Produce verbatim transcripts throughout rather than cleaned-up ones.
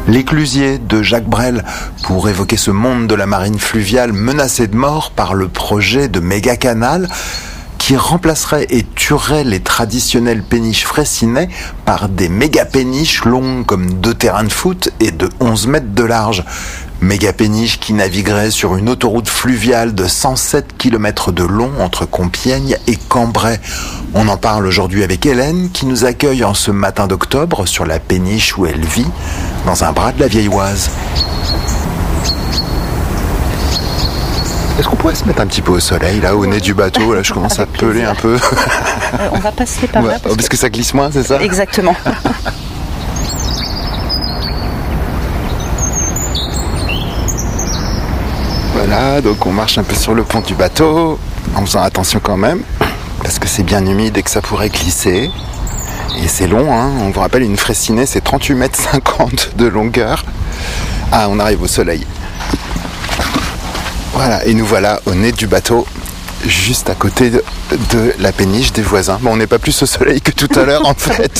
L'Éclusier de Jacques Brel, pour évoquer ce monde de la marine fluviale menacé de mort par le projet de méga-canal qui remplacerait et tuerait les traditionnelles péniches fraissinet par des méga-péniches longues comme deux terrains de foot et de onze mètres de large. Méga-péniches qui navigueraient sur une autoroute fluviale de cent sept kilomètres de long entre Compiègne et Cambrai. On en parle aujourd'hui avec Hélène qui nous accueille en ce matin d'octobre sur la péniche où elle vit, dans un bras de la Vieille Oise. Est-ce qu'on pourrait se mettre un petit peu au soleil, là, au nez du bateau? Là, je commence à peler un peu. euh, on va passer par ouais, là. Parce, parce que... que ça glisse moins, c'est ça? Exactement. Voilà, donc on marche un peu sur le pont du bateau, en faisant attention quand même, parce que c'est bien humide et que ça pourrait glisser. Et c'est long, hein. On vous rappelle, une fraissinet, c'est trente-huit mètres cinquante de longueur. Ah, on arrive au soleil. Voilà, et nous voilà au nez du bateau, juste à côté de, de la péniche des voisins. Bon, on n'est pas plus au soleil que tout à l'heure, en fait.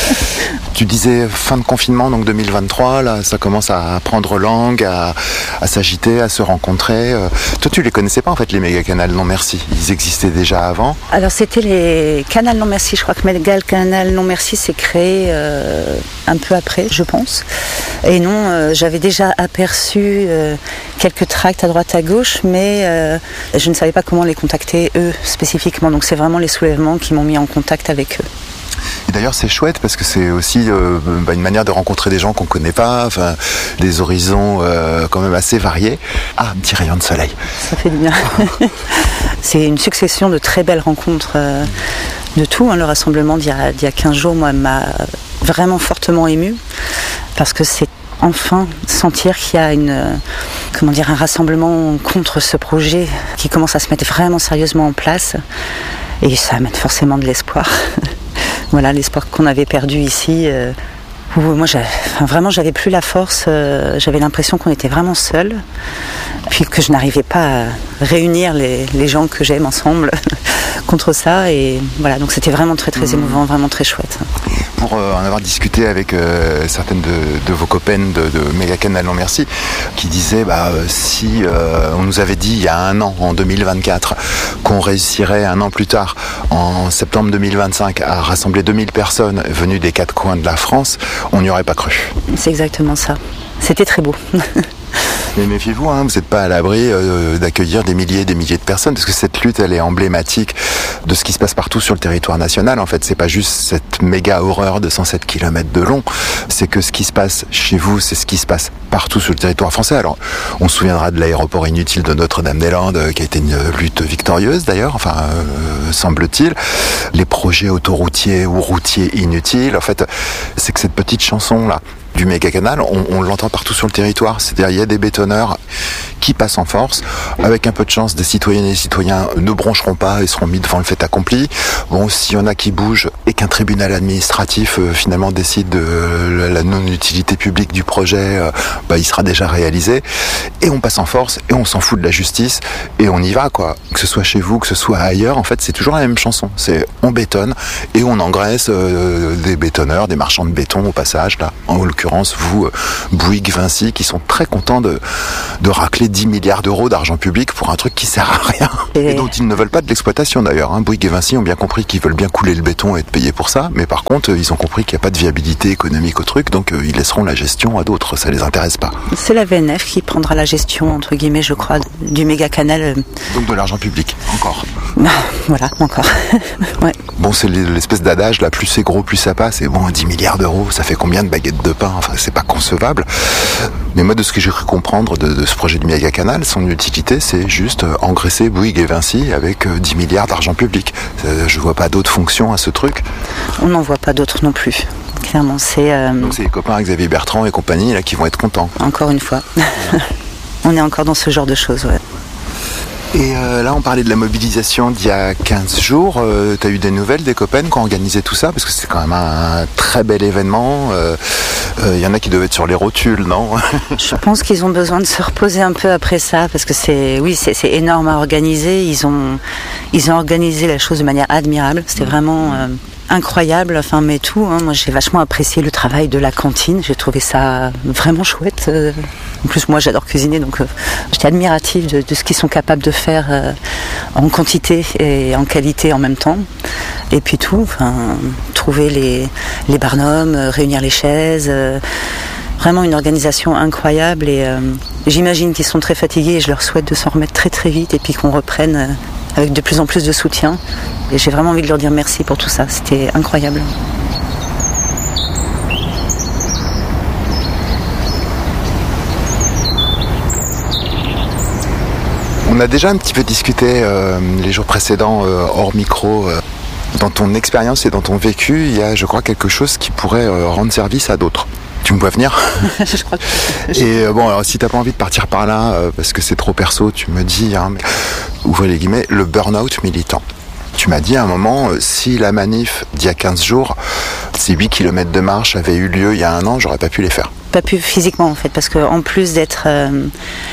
Tu disais fin de confinement, donc deux mille vingt-trois, là, ça commence à prendre langue, à, à s'agiter, à se rencontrer. Euh, toi, tu les connaissais pas, en fait, les méga-canals Non Merci. Ils existaient déjà avant. Alors, c'était les canals Non Merci. Je crois que méga-canal Non Merci s'est créé euh, un peu après, je pense. Et non, euh, j'avais déjà aperçu euh, quelques tracts à droite à gauche, mais euh, je ne savais pas comment les contacter, eux, spécifiquement. Donc, c'est vraiment les soulèvements qui m'ont mis en contact avec eux. Et d'ailleurs, c'est chouette parce que c'est aussi euh, bah, une manière de rencontrer des gens qu'on connaît pas, enfin, des horizons euh, quand même assez variés. Ah, un petit rayon de soleil. Ça fait du bien. C'est une succession de très belles rencontres euh, de tout. Hein. Le rassemblement d'il y a, d'il y a quinze jours, moi, m'a vraiment fortement émue parce que c'est enfin sentir qu'il y a une, euh, comment dire, un rassemblement contre ce projet qui commence à se mettre vraiment sérieusement en place. Et ça amène forcément de l'espoir. Voilà, l'espoir qu'on avait perdu ici. Euh, où moi, j'avais, enfin, vraiment, j'avais plus la force. Euh, j'avais l'impression qu'on était vraiment seuls. Puis que je n'arrivais pas à réunir les, les gens que j'aime ensemble contre ça. Et voilà, donc c'était vraiment très, très émouvant, vraiment très chouette. Pour euh, en avoir discuté avec euh, certaines de, de vos copaines de, de méga-canal Non Merci, qui disaient bah, euh, si euh, on nous avait dit il y a un an, en deux mille vingt-quatre, qu'on réussirait un an plus tard, en septembre deux mille vingt-cinq, à rassembler deux mille personnes venues des quatre coins de la France, on n'y aurait pas cru. C'est exactement ça. C'était très beau. Mais méfiez-vous, hein, vous n'êtes pas à l'abri euh, d'accueillir des milliers et des milliers de personnes, parce que cette lutte, elle est emblématique de ce qui se passe partout sur le territoire national. En fait, c'est pas juste cette méga horreur de cent sept kilomètres de long, c'est que ce qui se passe chez vous, c'est ce qui se passe partout sur le territoire français. Alors, on se souviendra de l'aéroport inutile de Notre-Dame-des-Landes, euh, qui a été une lutte victorieuse d'ailleurs, enfin, euh, semble-t-il. Les projets autoroutiers ou routiers inutiles, en fait, c'est que cette petite chanson-là, du méga-canal, on, on l'entend partout sur le territoire. C'est-à-dire, il y a des bétonneurs qui passent en force. Avec un peu de chance, des citoyennes et des citoyens ne broncheront pas et seront mis devant le fait accompli. Bon, s'il y en a qui bougent et qu'un tribunal administratif euh, finalement décide de euh, la non-utilité publique du projet, euh, bah, il sera déjà réalisé. Et on passe en force et on s'en fout de la justice et on y va, quoi. Que ce soit chez vous, que ce soit ailleurs, en fait, c'est toujours la même chanson. C'est on bétonne et on engraisse euh, des bétonneurs, des marchands de béton au passage, là, en l'occurrence vous, Bouygues, Vinci, qui sont très contents de, de racler dix milliards d'euros d'argent public pour un truc qui sert à rien. Et, et dont ils ne veulent pas de l'exploitation d'ailleurs. Hein. Bouygues et Vinci ont bien compris qu'ils veulent bien couler le béton et être payés pour ça, mais par contre, ils ont compris qu'il n'y a pas de viabilité économique au truc, donc euh, ils laisseront la gestion à d'autres, ça les intéresse pas. C'est la V N F qui prendra la gestion, entre guillemets, je crois, du méga-canal. Donc de l'argent public, encore. Voilà, encore. Ouais. Bon, c'est l'espèce d'adage, là, plus c'est gros, plus ça passe, et bon, dix milliards d'euros, ça fait combien de baguettes de pain? Enfin, c'est pas concevable. Mais moi, de ce que j'ai cru comprendre de, de ce projet du méga-canal, son utilité, c'est juste euh, engraisser Bouygues et Vinci avec euh, dix milliards d'argent public. Euh, je vois pas d'autres fonctions à ce truc. On n'en voit pas d'autres non plus. Clairement, c'est... Euh... Donc c'est les copains Xavier Bertrand et compagnie, là, qui vont être contents. Encore une fois. On est encore dans ce genre de choses, ouais. Et euh, là, on parlait de la mobilisation d'il y a quinze jours. Euh, tu as eu des nouvelles des copains qui ont organisé tout ça? Parce que c'est quand même un, un très bel événement. Euh, Il euh, y en a qui doivent être sur les rotules, non? Je pense qu'ils ont besoin de se reposer un peu après ça, parce que c'est, oui, c'est, c'est énorme à organiser. Ils ont, ils ont organisé la chose de manière admirable. C'était vraiment euh, incroyable. Enfin, mais tout. Hein. Moi, j'ai vachement apprécié le travail de la cantine. J'ai trouvé ça vraiment chouette. Euh, en plus, moi, j'adore cuisiner, donc euh, j'étais admirative de, de ce qu'ils sont capables de faire euh, en quantité et en qualité en même temps. Et puis tout. Enfin, trouver les, les barnums, euh, réunir les chaises. Euh, Vraiment une organisation incroyable et euh, j'imagine qu'ils sont très fatigués et je leur souhaite de s'en remettre très très vite et puis qu'on reprenne euh, avec de plus en plus de soutien. Et j'ai vraiment envie de leur dire merci pour tout ça, c'était incroyable. On a déjà un petit peu discuté euh, les jours précédents euh, hors micro. Euh, dans ton expérience et dans ton vécu, il y a je crois quelque chose qui pourrait euh, rendre service à d'autres. Tu me vois venir? Je crois que... Et euh, bon, alors si t'as pas envie de partir par là, euh, parce que c'est trop perso, tu me dis, hein, mais, ouvrez les guillemets, le burn-out militant. Tu m'as dit à un moment, euh, si la manif d'il y a quinze jours, ces huit kilomètres de marche avaient eu lieu il y a un an, j'aurais pas pu les faire. Pas pu physiquement en fait, parce qu'en plus d'être euh,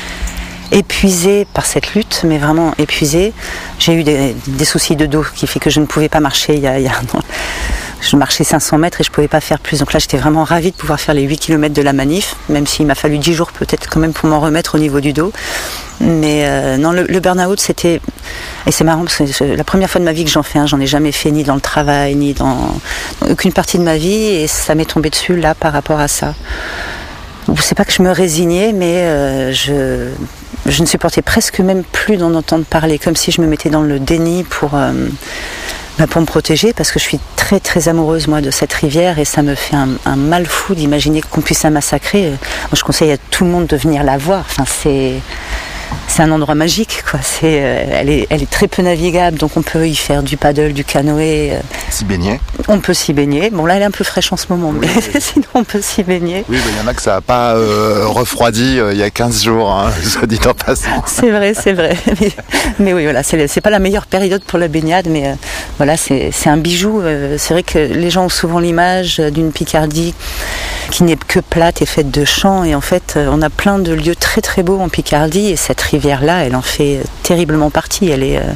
épuisée par cette lutte, mais vraiment épuisée, j'ai eu des, des soucis de dos qui fait que je ne pouvais pas marcher il y a, il y a un an. Je marchais cinq cents mètres et je ne pouvais pas faire plus. Donc là, j'étais vraiment ravie de pouvoir faire les huit kilomètres de la manif, même s'il m'a fallu dix jours peut-être quand même pour m'en remettre au niveau du dos. Mais euh, non, le, le burn-out, c'était... Et c'est marrant parce que c'est la première fois de ma vie que j'en fais un. J'en ai jamais fait ni dans le travail, ni dans, dans aucune partie de ma vie. Et ça m'est tombé dessus là par rapport à ça. C'est pas que je me résignais, mais euh, je... je ne supportais presque même plus d'en entendre parler. Comme si je me mettais dans le déni pour... Euh, Bah pour me protéger, parce que je suis très très amoureuse moi de cette rivière et ça me fait un, un mal fou d'imaginer qu'on puisse la massacrer. Moi, je conseille à tout le monde de venir la voir. Enfin, c'est c'est un endroit magique, quoi. C'est, euh, elle est, elle est très peu navigable, donc on peut y faire du paddle, du canoë. Euh, s'y baigner. On peut s'y baigner. Bon, là, elle est un peu fraîche en ce moment, oui, mais oui. Sinon, on peut s'y baigner. Oui, il bah, y en a que ça n'a pas euh, refroidi euh, il y a quinze jours, hein, soit dit en passant. C'est vrai, c'est vrai. Mais, mais oui, voilà, c'est, c'est pas la meilleure période pour la baignade, mais euh, voilà, c'est, c'est un bijou. Euh, c'est vrai que les gens ont souvent l'image d'une Picardie qui n'est que plate et faite de champs, et en fait, on a plein de lieux très très beaux en Picardie, et cette rivière-là, elle en fait terriblement partie. Elle est, euh,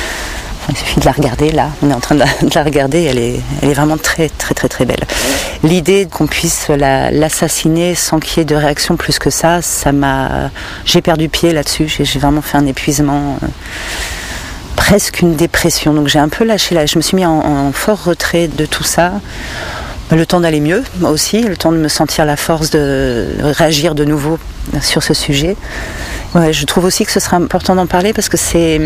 il suffit de la regarder là. On est en train de la, de la regarder. Elle est, elle est vraiment très très très très belle. L'idée qu'on puisse la, l'assassiner sans qu'il y ait de réaction plus que ça, ça m'a, j'ai perdu pied là-dessus. J'ai, j'ai vraiment fait un épuisement. Euh, presque une dépression. Donc j'ai un peu lâché là. Je me suis mis en, en fort retrait de tout ça. Le temps d'aller mieux, moi aussi, le temps de me sentir la force de réagir de nouveau sur ce sujet. Ouais, je trouve aussi que ce sera important d'en parler parce que c'est,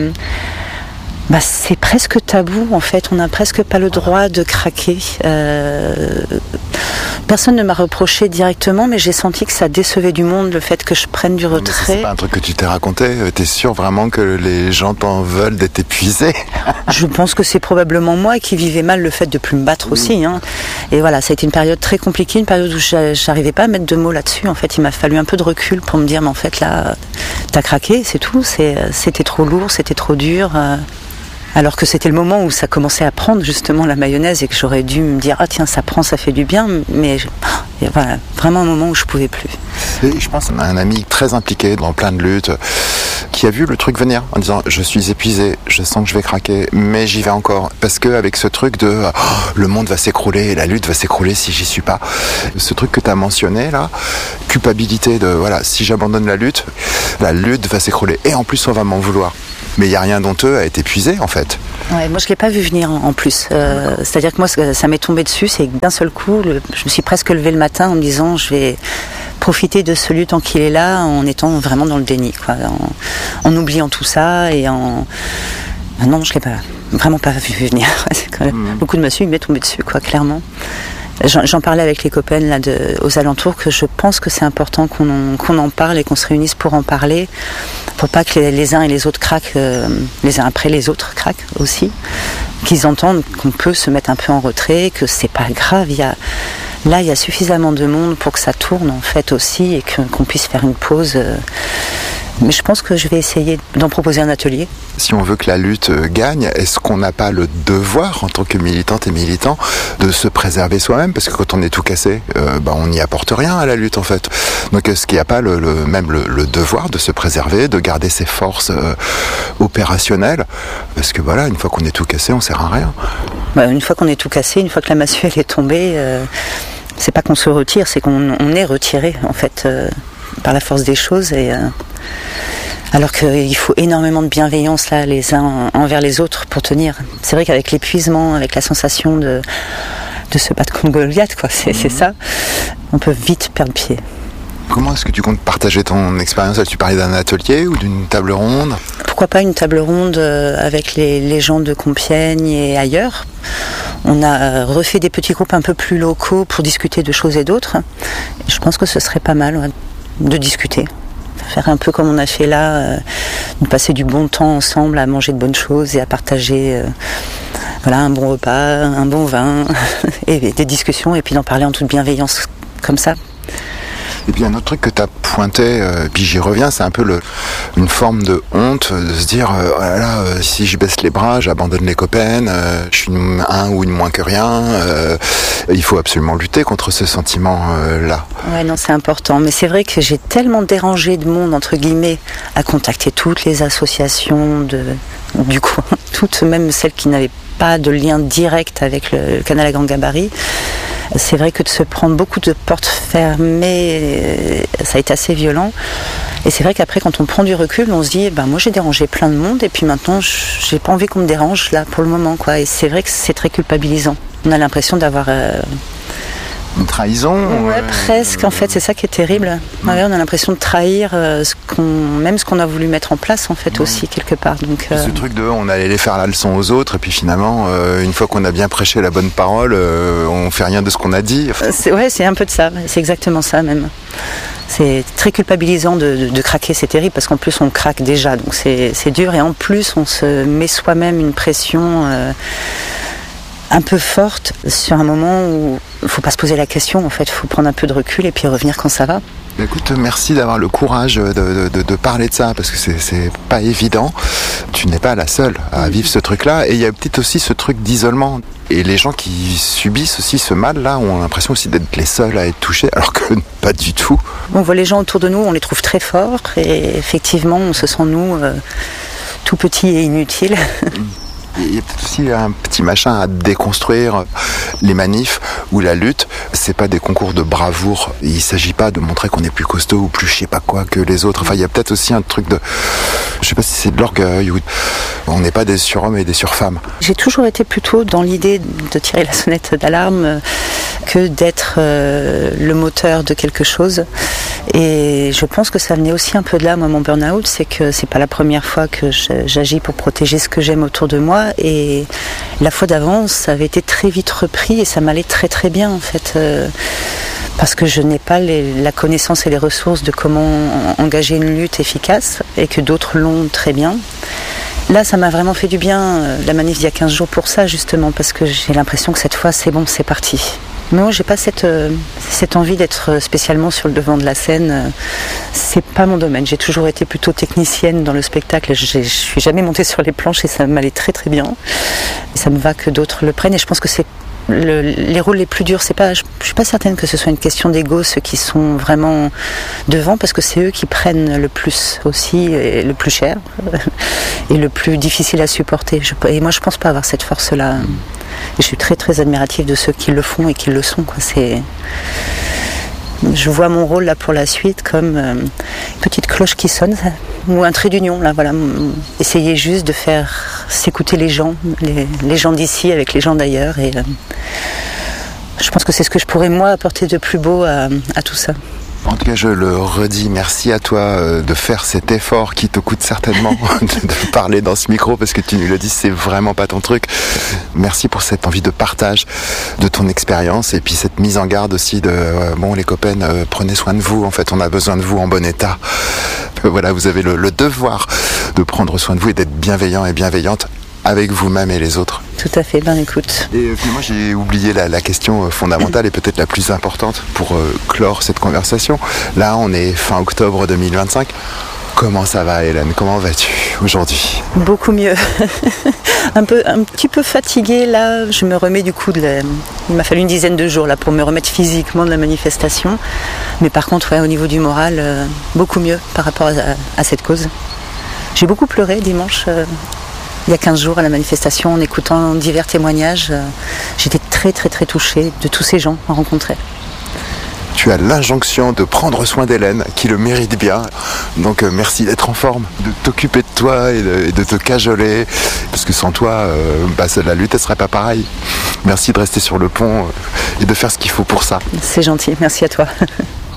bah, c'est presque tabou en fait. On n'a presque pas le droit de craquer. Euh, personne ne m'a reproché directement, mais j'ai senti que ça décevait du monde le fait que je prenne du retrait. Mais c'est pas un truc que tu t'es raconté. T'es sûr vraiment que les gens t'en veulent d'être épuisé? Je pense que c'est probablement moi qui vivais mal le fait de plus me battre aussi. Hein. Et voilà, ça a été une période très compliquée, une période où j'arrivais pas à mettre de mots là-dessus. En fait, il m'a fallu un peu de recul pour me dire, mais en fait là, t'as craqué, c'est tout. C'est, c'était trop lourd, c'était trop dur. Alors que c'était le moment où ça commençait à prendre justement la mayonnaise et que j'aurais dû me dire, ah tiens, ça prend, ça fait du bien. Mais voilà, vraiment un moment où je pouvais plus. Et je pense à un ami très impliqué dans plein de luttes, qui a vu le truc venir en disant je suis épuisé, je sens que je vais craquer, mais j'y vais encore. Parce que avec ce truc de oh, le monde va s'écrouler et la lutte va s'écrouler si j'y suis pas. Ce truc que tu as mentionné là, culpabilité de voilà, si j'abandonne la lutte, la lutte va s'écrouler et en plus on va m'en vouloir. Mais il n'y a rien d'honteux à être épuisé en fait. Ouais, moi je ne l'ai pas vu venir en plus. Euh, c'est-à-dire que moi ça, ça m'est tombé dessus, c'est que d'un seul coup, le, je me suis presque levée le matin en me disant je vais profiter de ce lieu tant qu'il est là, en étant vraiment dans le déni, quoi, en, en oubliant tout ça et en... Non, je ne l'ai pas, vraiment pas vu venir. C'est quand même, mmh. Beaucoup de massue, il m'est tombé dessus, quoi, clairement. J'en, j'en parlais avec les copains là, de, aux alentours, que je pense que c'est important qu'on en, qu'on en parle et qu'on se réunisse pour en parler, pour pas que les, les uns et les autres craquent, euh, les uns après les autres craquent aussi, qu'ils entendent qu'on peut se mettre un peu en retrait, que c'est pas grave, il y a... Là, il y a suffisamment de monde pour que ça tourne en fait aussi et que, qu'on puisse faire une pause. Mais je pense que je vais essayer d'en proposer un atelier. Si on veut que la lutte gagne, est-ce qu'on n'a pas le devoir, en tant que militante et militant, de se préserver soi-même? Parce que quand on est tout cassé, euh, bah, on n'y apporte rien à la lutte, en fait. Donc est-ce qu'il n'y a pas le, le, même le, le devoir de se préserver, de garder ses forces euh, opérationnelles? Parce que voilà, une fois qu'on est tout cassé, on sert à rien. Bah, une fois qu'on est tout cassé, une fois que la massue elle est tombée, euh, c'est pas qu'on se retire, c'est qu'on on est retiré, en fait, euh, par la force des choses. Et... Euh, Alors qu'il faut énormément de bienveillance là, les uns envers les autres pour tenir. C'est vrai qu'avec l'épuisement, avec la sensation de, de se battre contre Goliath, quoi, c'est, c'est ça, on peut vite perdre pied. Comment est-ce que tu comptes partager ton expérience? Tu parlais d'un atelier ou d'une table ronde? Pourquoi pas une table ronde avec les, les gens de Compiègne et ailleurs. On a refait des petits groupes un peu plus locaux pour discuter de choses et d'autres. Et je pense que ce serait pas mal, ouais, de discuter. Faire un peu comme on a fait là, euh, de passer du bon temps ensemble à manger de bonnes choses et à partager euh, voilà, un bon repas, un bon vin et des discussions, et puis d'en parler en toute bienveillance comme ça. Et puis un autre truc que tu as pointé, euh, puis j'y reviens, c'est un peu le, une forme de honte de se dire euh, oh là là, euh, si je baisse les bras, j'abandonne les copains, euh, je suis une, un ou une moins que rien. Euh, il faut absolument lutter contre ce sentiment-là. Euh, ouais, non, c'est important. Mais c'est vrai que j'ai tellement dérangé de monde, entre guillemets, à contacter toutes les associations de, du coin, toutes, même celles qui n'avaient pas de lien direct avec le, le canal à grand gabarit. C'est vrai que de se prendre beaucoup de portes fermées, ça a été assez violent. Et c'est vrai qu'après, quand on prend du recul, on se dit, ben moi j'ai dérangé plein de monde, et puis maintenant, j'ai pas envie qu'on me dérange là pour le moment, quoi. Et c'est vrai que c'est très culpabilisant. On a l'impression d'avoir euh... une trahison. Ouais, euh... presque. En fait, c'est ça qui est terrible. Mmh. Ouais, on a l'impression de trahir euh, ce qu'on, même ce qu'on a voulu mettre en place, en fait, mmh. aussi quelque part. Donc, euh... ce truc de, on allait les faire la leçon aux autres, et puis finalement, euh, une fois qu'on a bien prêché la bonne parole, euh, on fait rien de ce qu'on a dit. Enfin... C'est, ouais, c'est un peu de ça. C'est exactement ça même. C'est très culpabilisant de, de, de craquer, c'est terrible parce qu'en plus on craque déjà, donc c'est, c'est dur, et en plus on se met soi-même une pression euh, un peu forte sur un moment où il ne faut pas se poser la question, en fait, il faut prendre un peu de recul et puis revenir quand ça va. Écoute, merci d'avoir le courage de, de, de, de parler de ça, parce que c'est, c'est pas évident. Tu n'es pas la seule à vivre ce truc-là, et il y a peut-être aussi ce truc d'isolement. Et les gens qui subissent aussi ce mal-là ont l'impression aussi d'être les seuls à être touchés, alors que pas du tout. On voit les gens autour de nous, on les trouve très forts, et effectivement, on se sent, nous, euh, tout petits et inutiles. Il y a peut-être aussi un petit machin à déconstruire. Les manifs ou la lutte, c'est pas des concours de bravoure. Il s'agit pas de montrer qu'on est plus costaud ou plus je sais pas quoi que les autres. Enfin, il y a peut-être aussi un truc de... Je sais pas si c'est de l'orgueil ou... On n'est pas des surhommes et des surfemmes. J'ai toujours été plutôt dans l'idée de tirer la sonnette d'alarme que d'être euh, le moteur de quelque chose. Et je pense que ça venait aussi un peu de là, moi, mon burn-out, c'est que c'est pas la première fois que j'agis pour protéger ce que j'aime autour de moi. Et la fois d'avant, ça avait été très vite repris et ça m'allait très très bien, en fait. Euh, parce que je n'ai pas les, la connaissance et les ressources de comment engager une lutte efficace, et que d'autres l'ont très bien. Là, ça m'a vraiment fait du bien, la manif d'il y a quinze jours, pour ça, justement, parce que j'ai l'impression que cette fois, c'est bon, c'est parti. Non, j'ai pas cette, euh, cette envie d'être spécialement sur le devant de la scène. C'est pas mon domaine. J'ai toujours été plutôt technicienne dans le spectacle. Je suis jamais montée sur les planches et ça m'allait très très bien. Et ça me va que d'autres le prennent, et je pense que c'est le, les rôles les plus durs. C'est pas, je, je suis pas certaine que ce soit une question d'ego, ceux qui sont vraiment devant, parce que c'est eux qui prennent le plus aussi, et le plus cher et le plus difficile à supporter. Je, et moi, je pense pas avoir cette force-là. Et je suis très très admirative de ceux qui le font et qui le sont, quoi. C'est... Je vois mon rôle là pour la suite comme euh, une petite cloche qui sonne, ou un trait d'union là, voilà. Essayer juste de faire s'écouter les gens, les, les gens d'ici avec les gens d'ailleurs, et euh, je pense que c'est ce que je pourrais moi apporter de plus beau à, à tout ça. En tout cas, je le redis, merci à toi de faire cet effort qui te coûte certainement de parler dans ce micro, parce que tu nous le dis, c'est vraiment pas ton truc. Merci pour cette envie de partage de ton expérience, et puis cette mise en garde aussi de euh, bon, les copains, euh, prenez soin de vous, en fait, on a besoin de vous en bon état. Euh, voilà, vous avez le, le devoir de prendre soin de vous et d'être bienveillant et bienveillante avec vous-même et les autres. Tout à fait, ben écoute. Et puis moi j'ai oublié la, la question fondamentale et peut-être la plus importante pour euh, clore cette conversation. Là on est fin octobre deux mille vingt-cinq. Comment ça va, Hélène? Comment vas-tu aujourd'hui? Beaucoup mieux. un, peu, un petit peu fatiguée là. Je me remets du coup de la... Il m'a fallu une dizaine de jours là pour me remettre physiquement de la manifestation. Mais par contre, ouais, au niveau du moral, euh, beaucoup mieux par rapport à, à cette cause. J'ai beaucoup pleuré dimanche, euh, il y a quinze jours à la manifestation, en écoutant divers témoignages. Euh, j'étais très très très touchée de tous ces gens rencontrés. Tu as l'injonction de prendre soin d'Hélène, qui le mérite bien. Donc euh, merci d'être en forme, de t'occuper de toi et de, et de te cajoler. Parce que sans toi, euh, bah, la lutte ne serait pas pareille. Merci de rester sur le pont euh, et de faire ce qu'il faut pour ça. C'est gentil, merci à toi.